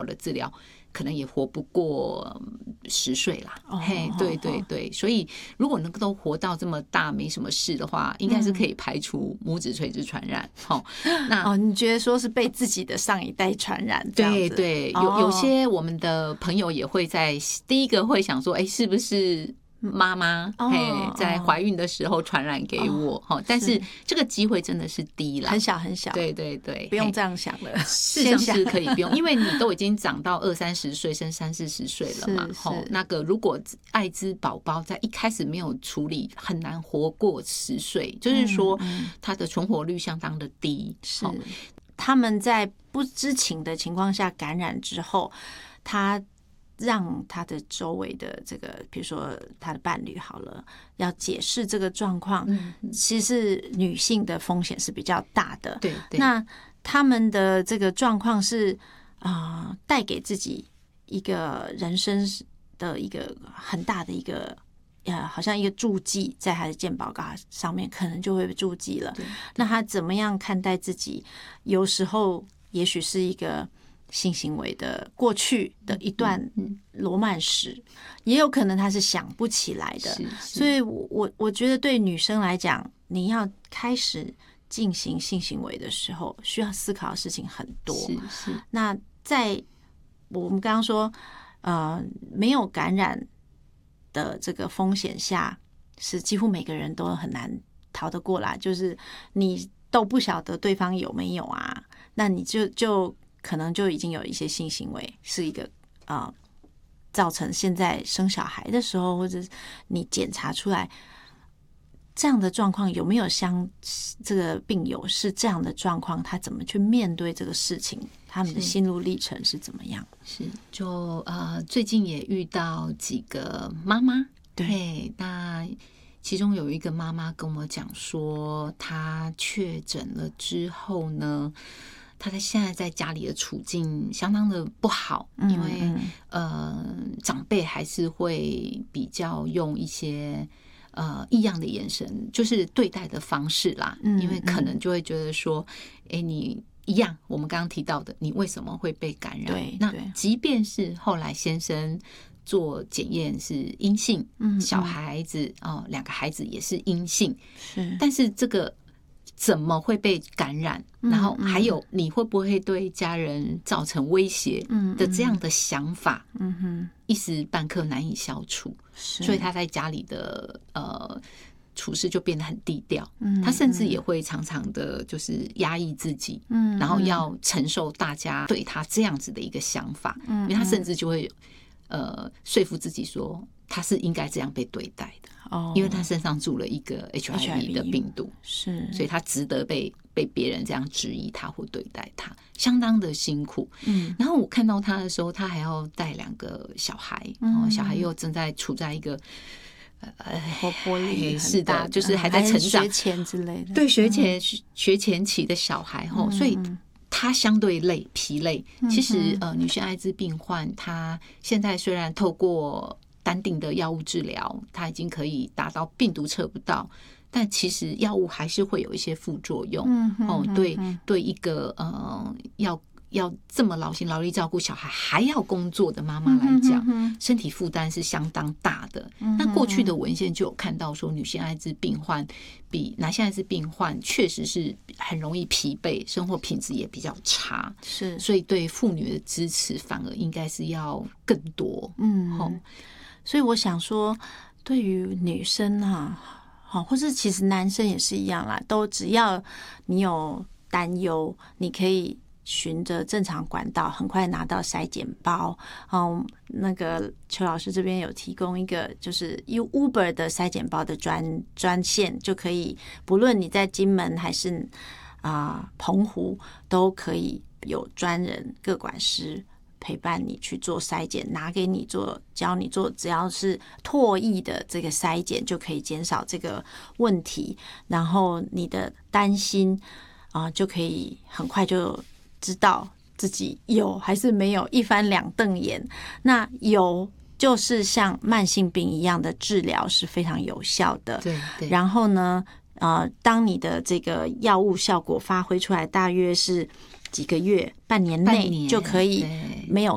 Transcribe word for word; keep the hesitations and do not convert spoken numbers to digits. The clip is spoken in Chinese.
的治疗，可能也活不过十岁啦。 哦、 嘿，对对对，所以如果能够活到这么大没什么事的话，应该是可以排除母子垂直传染。哦，那哦，你觉得说是被自己的上一代传染这样子？ 对对，有有些我们的朋友也会在第一个会想说，哎，是不是妈妈、 哦、 嘿在怀孕的时候传染给我、哦、但是这个机会真的是低了， 很小很小。 对对对， 不用这样想了， 事实上是可以不用，因为你都已经长到二三十岁甚至三四十岁了嘛。哦、那个如果艾滋宝宝在一开始没有处理，很难活过十岁，就是说他的存活率相当的低。 是、哦、他们在不知情的情况下感染之后，他让他的周围的这个，比如说他的伴侣好了，要解释这个状况，嗯、其实女性的风险是比较大的。 对对， 那他们的这个状况是啊、呃，带给自己一个人生的一个很大的一个呃，好像一个注记在他的健保卡上面，可能就会注记了。那他怎么样看待自己？有时候也许是一个性行为的过去的一段罗曼史，也有可能他是想不起来的。所以我我觉得对女生来讲，你要开始进行性行为的时候，需要思考的事情很多。 是是。 那在我们刚刚说，呃，没有感染的这个风险下，是几乎每个人都很难逃得过来。就是你都不晓得对方有没有啊，那你就就可能就已经有一些性行为，是一个啊、呃，造成现在生小孩的时候，或者你检查出来这样的状况，有没有相这个病友是这样的状况，他怎么去面对这个事情，他们的心路历程是怎么样？ 是就呃，最近也遇到几个妈妈， 对， 那其中有一个妈妈跟我讲说，她确诊了之后呢，她在现在在家里的处境相当的不好， 嗯、 因为呃，长辈还是会比较用一些呃异样的眼神，就是对待的方式啦， 嗯、 因为可能就会觉得说，哎，你一样，我们刚刚提到的，你为什么会被感染？ 对， 那即便是后来先生做检验是阴性，嗯，小孩子哦，两个孩子也是阴性， 是， 但是这个怎么会被感染？ 嗯、 然后还有你会不会对家人造成威胁的这样的想法， 嗯哼， 一时半刻难以消除，所以他在家里的呃处事就变得很低调，嗯，他甚至也会常常的就是压抑自己，嗯，然后要承受大家对他这样子的一个想法，嗯，因为他甚至就会呃说服自己说他是应该这样被对待的，哦，因为他身上住了一个 H I V 的病毒， 是， 所以他值得被被别人这样质疑他或对待他，相当的辛苦。嗯，然后我看到他的时候，他还要带两个小孩，嗯，小孩又正在处在一个呃活泼力是的，就是还在成长， 学前之类的， 对，学前、嗯、学前期的小孩吼，嗯，所以他相对累疲累。其实呃，女性艾滋病患她现在虽然透过单定的药物治疗，它已经可以达到病毒测不到，但其实药物还是会有一些副作用。嗯哦，对对，一个呃要要这么劳心劳力照顾小孩，还要工作的妈妈来讲，嗯，身体负担是相当大的。嗯，那过去的文献就有看到说，女性艾滋病患比男性艾滋病患确实是很容易疲惫，生活品质也比较差。 是， 所以对妇女的支持反而应该是要更多。 嗯，哦，所以我想说，对于女生啊，好，或是其实男生也是一样啦，都只要你有担忧，你可以循着正常管道很快拿到筛检包。嗯，那个邱老师这边有提供一个就是 Uber 的筛检包的专专线，就可以不论你在金门还是啊、呃、澎湖，都可以有专人个管师陪伴你去做筛检，拿给你做，教你做，只要是唾液的这个筛检就可以减少这个问题，然后你的担心啊、呃、就可以很快就知道自己有还是没有，一翻两瞪眼。那有就是像慢性病一样的治疗是非常有效的， 对对。 然后呢，呃，当你的这个药物效果发挥出来，大约是几个月、半年内就可以没有